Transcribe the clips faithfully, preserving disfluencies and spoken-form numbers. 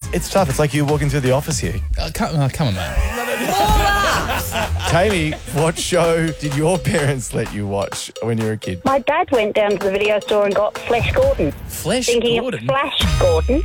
It's tough. It's like you walking through the office here. Uh, come, uh, come on, man. Tammy, what show did your parents let you watch when you were a kid? My dad went down to the video store and got Flash Gordon. Flash Thinking Gordon? of Flash Gordon.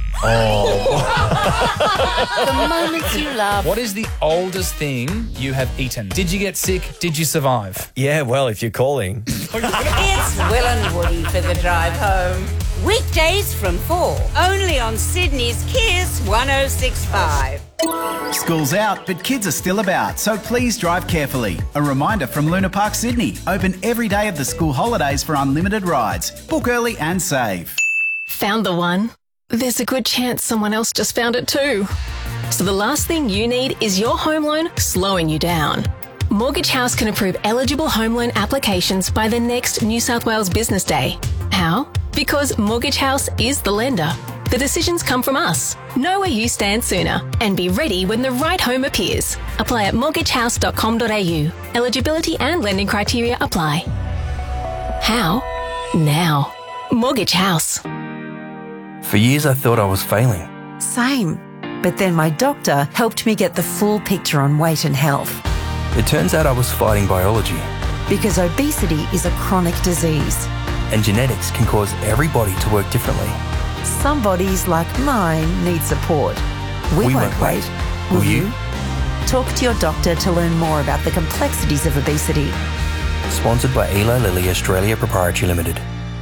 Oh. The moments you love. What is the oldest thing you have eaten? Did you get sick? Did you survive? Yeah, well, if you're calling. It's Will and Woody for the drive home. Weekdays from four. Only on Sydney's Kiss one oh six point five. School's out, but kids are still about, so please drive carefully. A reminder from Luna Park Sydney. Open every day of the school holidays for unlimited rides. Book early and save. Found the one? There's a good chance someone else just found it too. So the last thing you need is your home loan slowing you down. Mortgage House can approve eligible home loan applications by the next New South Wales Business Day. How? Because Mortgage House is the lender. The decisions come from us. Know where you stand sooner and be ready when the right home appears. Apply at mortgage house dot com dot a u. Eligibility and lending criteria apply. How? Now. Mortgage House. For years I thought I was failing. Same. But then my doctor helped me get the full picture on weight and health. It turns out I was fighting biology. Because obesity is a chronic disease. And genetics can cause every body to work differently. Some bodies, like mine, need support. We, We won't, won't wait. wait. Will Will you? you? Talk to your doctor to learn more about the complexities of obesity. Sponsored by Eli Lilly Australia Proprietary Limited.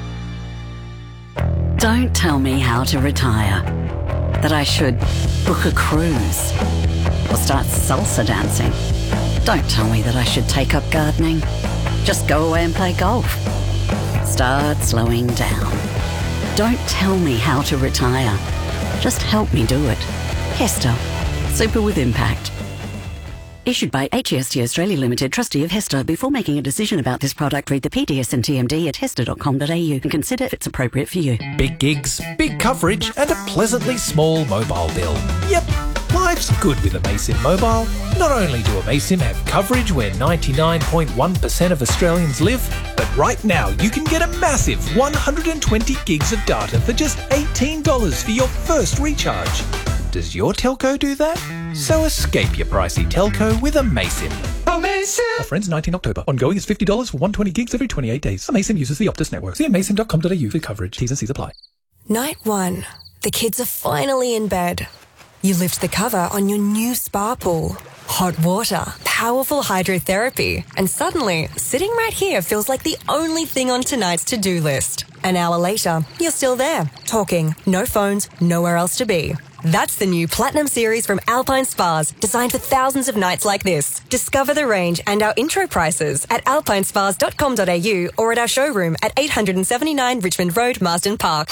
Don't tell me how to retire. That I should book a cruise or start salsa dancing. Don't tell me that I should take up gardening. Just go away and play golf. Start slowing down. Don't tell me how to retire. Just help me do it. Hester. Super with impact. Issued by H E S T Australia Limited, trustee of Hester. Before making a decision about this product, read the P D S and T M D at hester dot com dot a u and consider if it's appropriate for you. Big gigs, big coverage, and a pleasantly small mobile bill. Yep, life's good with Amaysim Mobile. Not only do Amaysim have coverage where ninety-nine point one percent of Australians live, but right now you can get a massive one hundred twenty gigs of data for just eighteen dollars for your first recharge. Does your telco do that? So escape your pricey telco with Amaysim. Amaysim! Offer ends nineteenth October. Ongoing is fifty dollars for one hundred twenty gigs every twenty-eight days. Amaysim uses the Optus network. See amaysim dot com dot a u for coverage. T's and C's apply. Night one. The kids are finally in bed. You lift the cover on your new spa pool. Hot water, powerful hydrotherapy, and suddenly, sitting right here feels like the only thing on tonight's to-do list. An hour later, you're still there, talking, no phones, nowhere else to be. That's the new Platinum Series from Alpine Spas, designed for thousands of nights like this. Discover the range and our intro prices at alpine spas dot com dot a u or at our showroom at eight seventy-nine Richmond Road, Marsden Park.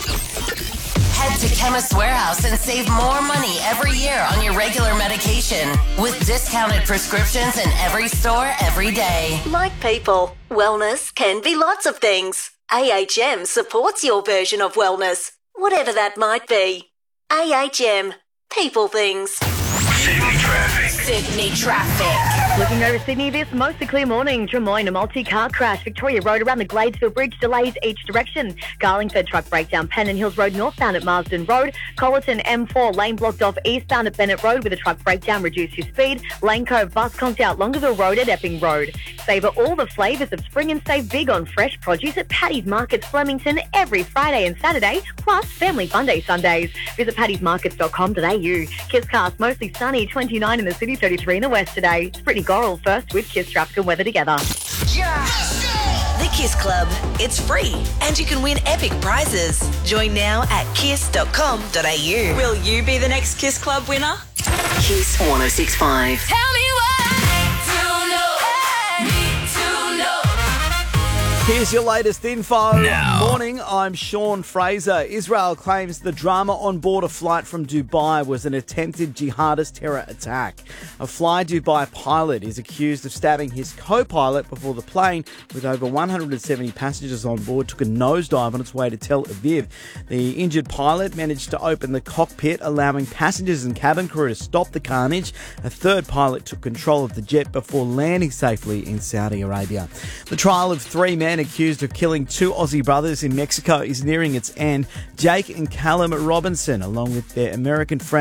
Head to Chemist Warehouse and save more money every year on your regular medication with discounted prescriptions in every store every day. Like people, wellness can be lots of things. A H M supports your version of wellness, whatever that might be. A H M, people things. Sydney traffic. Sydney traffic. Looking over Sydney this mostly clear morning. Drummoyne, a multi-car crash. Victoria Road around the Gladesville Bridge, delays each direction. Garlingford truck breakdown. Pennant Hills Road northbound at Marsden Road. Colleton M four lane blocked off eastbound at Bennett Road with a truck breakdown. Reduce your speed. Lane Cove bus conked out Longueville Road at Epping Road. Savour all the flavours of spring and save big on fresh produce at Paddy's Markets Flemington every Friday and Saturday, plus Family Fun Day Sundays. Visit paddy's markets dot com dot a u. Kisscast mostly sunny, twenty-nine in the city, thirty-three in the west today. It's pretty Goral first with Kiss traffic and weather together. The Kiss Club. It's free and you can win epic prizes. Join now at kiss dot com dot a u. Will you be the next Kiss Club winner? Kiss one oh six point five. Tell me what to know. Need to know. Here's your latest info. Now. Morning, I'm Sean Fraser. Israel claims the drama on board a flight from Dubai was an attempted jihadist terror attack. A Fly Dubai pilot is accused of stabbing his co-pilot before the plane, with over one hundred seventy passengers on board, took a nosedive on its way to Tel Aviv. The injured pilot managed to open the cockpit, allowing passengers and cabin crew to stop the carnage. A third pilot took control of the jet before landing safely in Saudi Arabia. The trial of three men accused of killing two Aussie brothers in Mexico is nearing its end. Jake and Callum Robinson, along with their American friend